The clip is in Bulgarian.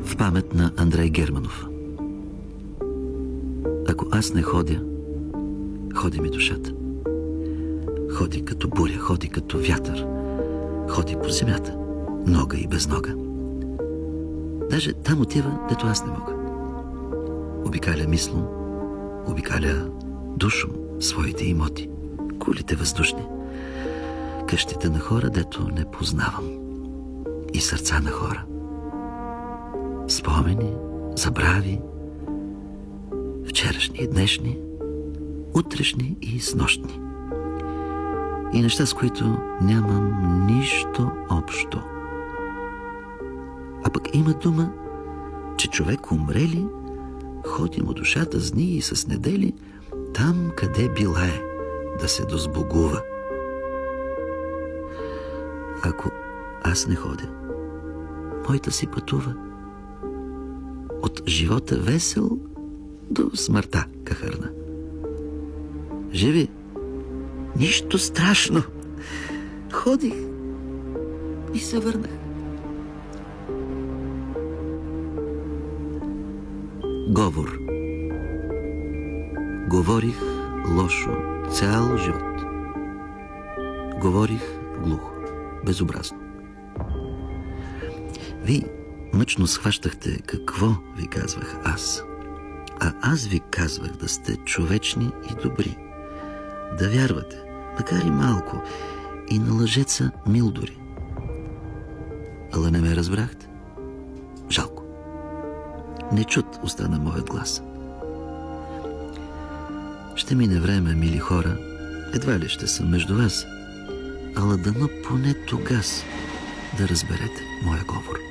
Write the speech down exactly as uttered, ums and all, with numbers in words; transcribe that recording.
В памет на Андрей Германов. Ако аз не ходя, ходи ми душата. Ходи като буря, ходи като вятър, ходи по земята, нога и без нога. Даже там отива, дето аз не мога. Обикаля мислом, обикаля душом своите имоти, кулите въздушни, къщите на хора, дето не познавам, и сърца на хора. Спомени, забрави, вчерашни и днешни, утрешни и снощни. И неща, с които нямам нищо общо. А пък има дума, че човек умрели, ходи му душата с дни и с недели, там, къде била е, да се дозбогува. Ако аз не ходя, моята си пътува. От живота весел до смъртта кахърна. Живи, нищо страшно. Ходих и се върнах. Говор. Говорих лошо цял живот. Говорих глухо, безобразно. Ви мъчно схващахте какво ви казвах аз. А аз ви казвах да сте човечни и добри. Да вярвате, макар и малко, и на лъжеца мил дори. Ала не ме разбрахте. Жалко. Не чут остана моят глас. Ще мине време, мили хора, едва ли ще съм между вас, ала дано поне тогас да разберете моя говор.